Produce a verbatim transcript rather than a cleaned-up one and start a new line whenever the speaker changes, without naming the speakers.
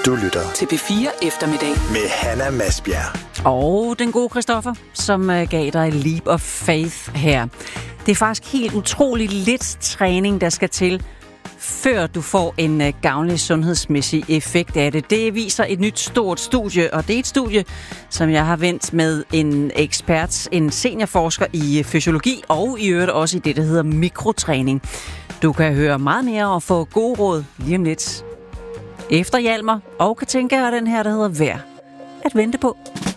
Du lytter
til P fire Eftermiddag
med Hanna Masbjerg.
Og den gode Christoffer, som gav dig et leap of faith her. Det er faktisk helt utroligt lidt træning, der skal til, før du får en gavnlig sundhedsmæssig effekt af det. Det viser et nyt stort studie, og det er et studie, som jeg har vendt med en ekspert, en seniorforsker i fysiologi, og i øvrigt også i det, der hedder mikrotræning. Du kan høre meget mere og få gode råd lige om lidt efter Hjalmar, og kan tænke dig den her, der hedder Værd at vente på.